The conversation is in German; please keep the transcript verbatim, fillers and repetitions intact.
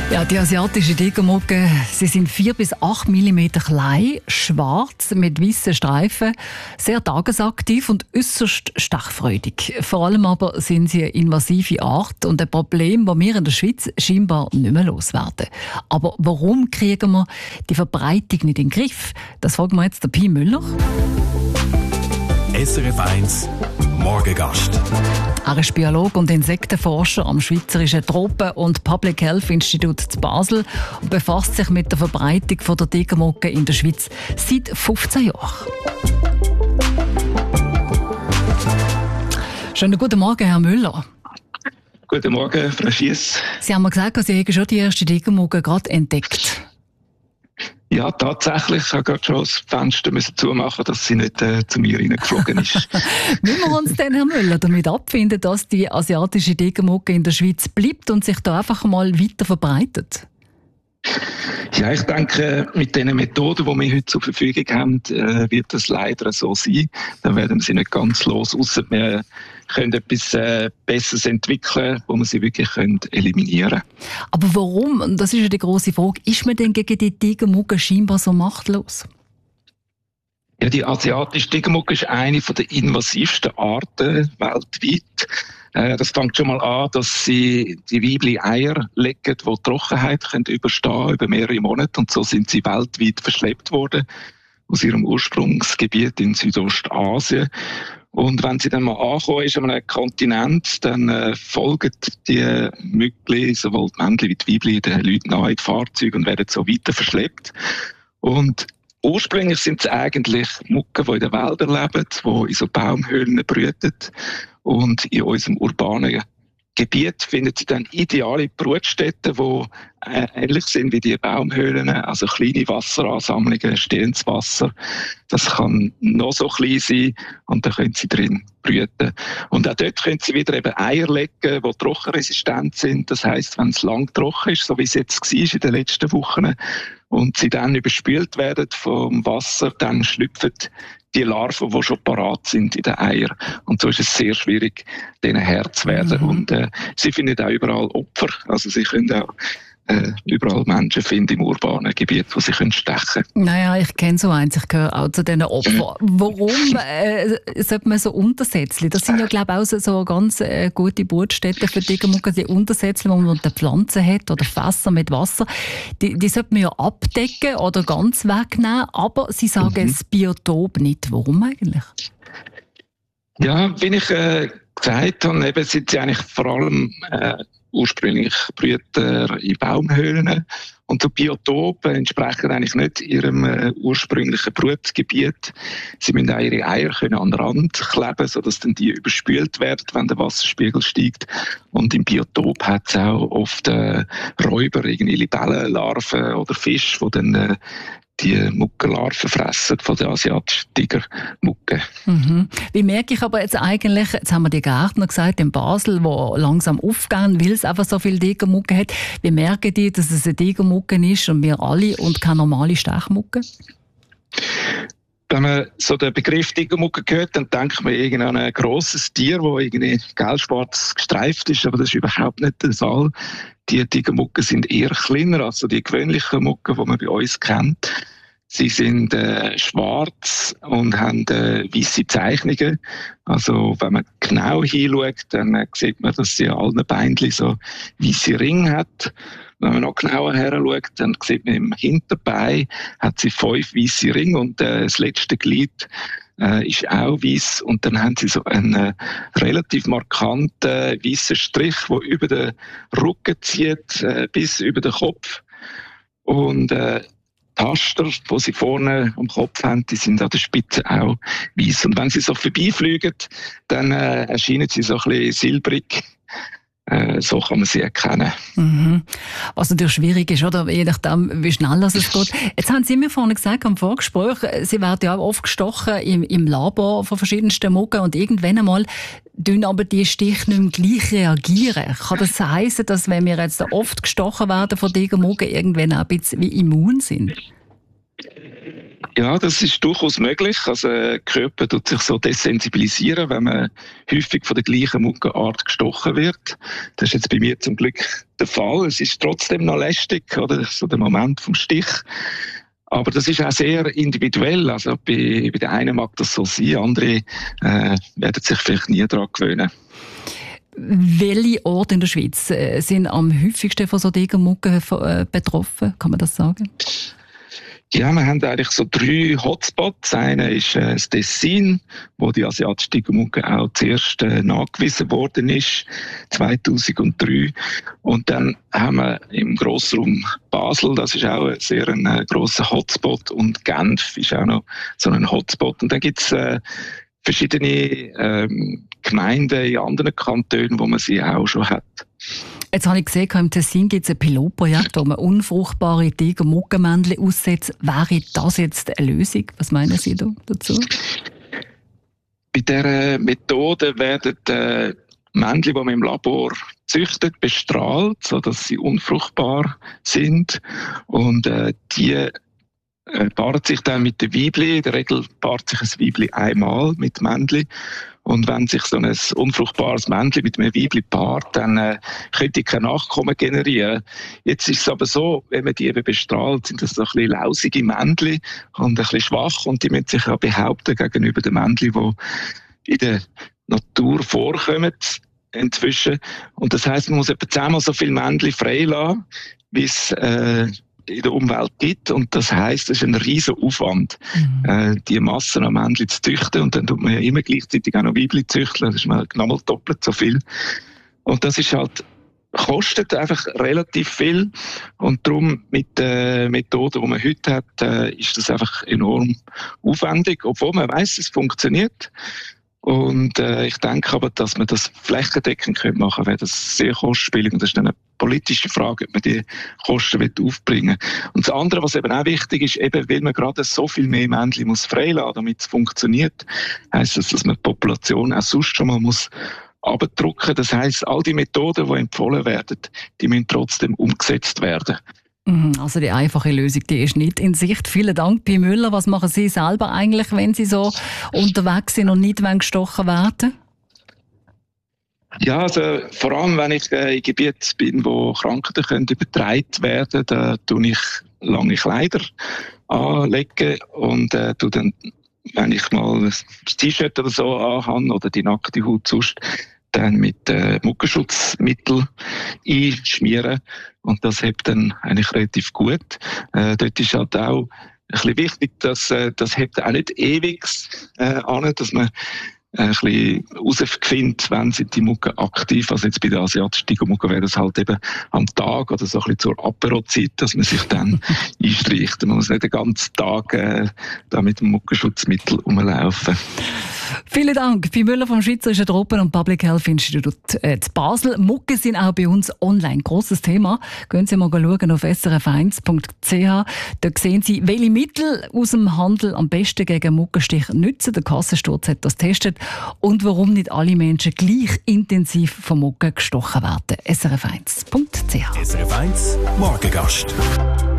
Ja, die asiatischen Tigermuggen, sie sind vier bis acht Millimeter klein, schwarz mit weißen Streifen, sehr tagesaktiv und äußerst stechfreudig. Vor allem aber sind sie eine invasive Art und ein Problem, das wir in der Schweiz scheinbar nicht mehr loswerden. Aber warum kriegen wir die Verbreitung nicht in den Griff? Das fragen wir jetzt den Pi Müller. S R F eins Morgengast. Er ist Biologe und Insektenforscher am Schweizerischen Tropen- und Public Health Institut zu Basel und befasst sich mit der Verbreitung der Tigermugge in der Schweiz seit fünfzehn Jahren. Schönen guten Morgen, Herr Müller. Guten Morgen, Frau Schiess. Sie haben mir gesagt, Sie haben schon die erste Tigermugge gerade entdeckt. Ja, tatsächlich. Ich habe gerade schon das Fenster zumachen, dass sie nicht äh, zu mir reingeflogen ist. Müssen wir uns denn, Herr Müller, damit abfinden, dass die asiatische Tigermugge in der Schweiz bleibt und sich da einfach mal weiter verbreitet? Ja, ich denke, mit den Methoden, die wir heute zur Verfügung haben, äh, wird das leider so sein. Dann werden wir sie nicht ganz los, ausser wir können etwas äh, Besseres entwickeln, wo wir sie wirklich können eliminieren können. Aber warum, und das ist ja die grosse Frage, ist man denn gegen die Tigermugge scheinbar so machtlos? Ja, die asiatische Tigermugge ist eine der invasivsten Arten weltweit. Das fängt schon mal an, dass sie die Weibchen Eier legen, die Trockenheit können überstehen über mehrere Monate. Und so sind sie weltweit verschleppt worden aus ihrem Ursprungsgebiet in Südostasien. Und wenn sie dann mal angekommen ist an einem Kontinent, dann äh, folgen die Mückli, sowohl die Männchen wie die Weibchen, den Leuten nahe in die Fahrzeuge und werden so weiter verschleppt. Und ursprünglich sind es eigentlich Muggen, die in den Wäldern leben, die in so Baumhöhlen brüten. Und in unserem urbanen Gebiet findet sie dann ideale Brutstätten, die äh, ähnlich sind wie die Baumhöhlen, also kleine Wasseransammlungen, stehendes Wasser. Das kann noch so klein sein und dann können sie drin brüten. Und auch dort können sie wieder eben Eier legen, die trockenresistent sind. Das heisst, wenn es lang trocken ist, so wie es jetzt war in den letzten Wochen, und sie dann überspült werden vom Wasser, dann schlüpfen die Larven, die schon parat sind in den Eiern. Und so ist es sehr schwierig, denen Herr zu werden. Mhm. Und äh, sie finden auch überall Opfer. Also sie können auch äh, überall Menschen finden im urbanen Gebiet, wo sie können stechen können. Naja, ich kenne so eins, ich gehöre auch zu diesen Opfern. Warum äh, sollte man so Untersätzchen? Das sind ja, glaube ich, auch so, so ganz äh, gute Brutstätten für Tigermuggen, die Untersätzchen, die man unter Pflanzen hat oder Fässer mit Wasser. Die, die sollte man ja abdecken oder ganz wegnehmen, aber Sie sagen mhm. das Biotop nicht. Warum eigentlich? Ja, wie ich äh, gesagt habe, eben sind sie eigentlich vor allem äh, ursprünglich Brüter in Baumhöhlen. Und so Biotope entsprechen eigentlich nicht ihrem äh, ursprünglichen Brutgebiet. Sie müssen auch ihre Eier können an den Rand kleben, sodass dann die überspült werden, wenn der Wasserspiegel steigt. Und im Biotop hat es auch oft äh, Räuber, irgendwie Libellenlarven oder Fische, die dann äh, die Muggenlarven fressen von der asiatischen Tigermugge. Mhm. Wie merke ich aber jetzt eigentlich, jetzt haben wir die Gärtner gesagt in Basel, die langsam aufgehen, weil es einfach so viele Tigermuggen hat. Wie merken die, dass es eine Tigermugge ist und wir alle und keine normale Stechmugge? Wenn man so den Begriff Tigermugge hört, dann denkt man irgendwie an ein grosses Tier, das irgendwie gelb-schwarz gestreift ist, aber das ist überhaupt nicht der Fall. Die Tigermuggen sind eher kleiner als die gewöhnlichen Muggen, die man bei uns kennt. Sie sind äh, schwarz und haben äh, weisse Zeichnungen. Also wenn man genau hinschaut, dann äh, sieht man, dass sie an allen Beinchen so weisse Ringe hat. Wenn man noch genauer her schaut, dann sieht man im Hinterbein hat sie fünf weisse Ringe und äh, das letzte Glied äh, ist auch weiss. Und dann haben sie so einen äh, relativ markanten weißen Strich, der über den Rücken zieht, äh, bis über den Kopf. Und äh, Taster, die sie vorne am Kopf haben, die sind an der Spitze auch weiss. Und wenn sie so vorbeifliegen, dann äh, erscheinen sie so ein bisschen silbrig. Äh, so kann man sie erkennen. Mhm. Was natürlich schwierig ist, oder? Je nachdem, wie schnell es geht. Jetzt haben Sie mir vorhin gesagt, am Vorgespräch, Sie werden ja auch oft gestochen im, im Labor von verschiedensten Muggen und irgendwann einmal tun aber die Stiche nicht mehr gleich reagieren. Kann das heissen, dass wenn wir jetzt oft gestochen werden von Tigermuggen, irgendwann auch ein bisschen wie immun sind? Ja, das ist durchaus möglich. Also, der Körper tut sich so desensibilisieren, wenn man häufig von der gleichen Muggenart gestochen wird. Das ist jetzt bei mir zum Glück der Fall. Es ist trotzdem noch lästig, oder? So der Moment vom Stich. Aber das ist auch sehr individuell. Also, bei, bei den einen mag das so sein, andere äh, werden sich vielleicht nie daran gewöhnen. Welche Orte in der Schweiz sind am häufigsten von so Tigermuggen betroffen? Kann man das sagen? Ja, wir haben eigentlich so drei Hotspots. Einer ist äh, das Tessin, wo die asiatische Tigermugge auch zuerst äh, nachgewiesen worden ist, zweitausenddrei. Und dann haben wir im Grossraum Basel, das ist auch ein sehr ein, äh, grosser Hotspot. Und Genf ist auch noch so ein Hotspot. Und dann gibt es äh, verschiedene ähm, Gemeinden in anderen Kantonen, wo man sie auch schon hat. Jetzt habe ich gesehen, im Tessin gibt es ein Pilotprojekt, wo man unfruchtbare Tiger-Muggenmännchen aussetzt. Wäre das jetzt eine Lösung? Was meinen Sie da dazu? Bei dieser Methode werden äh, Männchen, die man im Labor züchtet, bestrahlt, sodass sie unfruchtbar sind. Und äh, die äh, paaren sich dann mit den Weibli. In der Regel paart sich ein Weibli einmal mit Männchen. Und wenn sich so ein unfruchtbares Männchen mit einem Weibli paart, dann äh, könnte ich kein Nachkommen generieren. Jetzt ist es aber so, wenn man die eben bestrahlt, sind das so ein bisschen lausige Männchen und ein bisschen schwach und die müssen sich ja behaupten gegenüber den Männchen, die in der Natur vorkommen inzwischen. Und das heisst, man muss etwa zehnmal so viele Männchen freilassen, wie es äh, in der Umwelt gibt. Und das heisst, es ist ein riesen Aufwand, mhm. äh, die Massen an Männchen zu züchten. Und dann tut man ja immer gleichzeitig auch noch Weibchen züchten. Das ist mal nochmal doppelt so viel. Und das ist halt, kostet einfach relativ viel. Und darum mit den Methoden, die man heute hat, äh, ist das einfach enorm aufwendig. Obwohl man weiss, es funktioniert. Und äh, ich denke aber, dass man das flächendeckend machen könnte, wäre das sehr kostspielig. Und das ist dann eine politische Frage, ob man die Kosten aufbringen will. Und das andere, was eben auch wichtig ist, eben, weil man gerade so viel mehr Männchen muss freilassen, damit es funktioniert, heisst das, dass man die Population auch sonst schon mal muss abdrucken. Das heisst, all die Methoden, die empfohlen werden, die müssen trotzdem umgesetzt werden. Also die einfache Lösung, die ist nicht in Sicht. Vielen Dank, Pi Müller. Was machen Sie selber eigentlich, wenn Sie so unterwegs sind und nicht gestochen werden? Ja, also vor allem, wenn ich äh, in Gebieten bin, wo Krankheiten können übertragen werden, da tue ich lange Kleider anlegen und äh, tue dann, wenn ich mal ein T-Shirt oder so anhabe oder die nackte Haut sonst, dann mit äh, Muggenschutzmittel einschmieren. Und das hebt dann eigentlich relativ gut. Äh, dort ist halt auch ein bisschen wichtig, dass äh, das hebt auch nicht ewig äh, an, dass man äh, ein bisschen herausfindet, wann sind die Muggen aktiv. Also jetzt bei der asiatischen Tigermugge wäre das halt eben am Tag oder so ein bisschen zur Aperozeit, dass man sich dann einstreicht. Man muss nicht den ganzen Tag äh, da mit dem Muggenschutzmittel rumlaufen. Vielen Dank. Pi Müller vom Schweizerischen Tropen- und Public Health Institut in Basel. Muggen sind auch bei uns online. Grosses Thema. Gehen Sie mal schauen auf s r f eins punkt c h. Da sehen Sie, welche Mittel aus dem Handel am besten gegen Muggenstich nützen. Der Kassensturz hat das getestet. Und warum nicht alle Menschen gleich intensiv von Muggen gestochen werden. s r f eins punkt c h. S R F eins Morgengast.